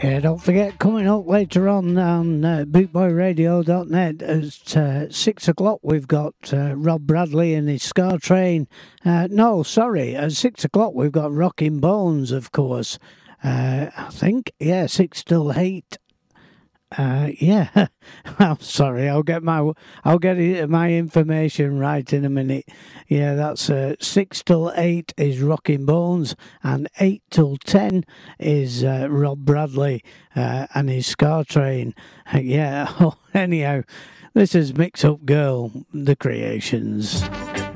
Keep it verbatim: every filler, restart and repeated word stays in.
Yeah, don't forget, coming up later on on uh, bootboy radio dot net at uh, six o'clock, we've got uh, Rob Bradley and his Scar Train. Uh, no, sorry, at six o'clock, we've got Rocking Bones, of course. Uh, I think, yeah, six till eight. Uh, yeah, I'm sorry. I'll get my I'll get it, my information right in a minute. Yeah, that's uh, six till eight is Rocking Bones, and eight till ten is uh, Rob Bradley uh, and his Scar Train. Uh, yeah. Anyhow, this is Mix Up Girl, The Creations.